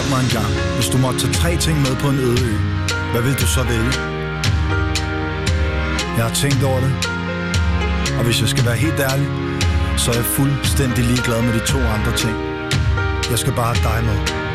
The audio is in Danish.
Spurgt mig engang, hvis du måtte tage 3 ting med på en øde ø, hvad vil du så vælge? Jeg har tænkt over det, og hvis jeg skal være helt ærlig, så er jeg fuldstændig ligeglad med de 2 andre ting. Jeg skal bare have dig med.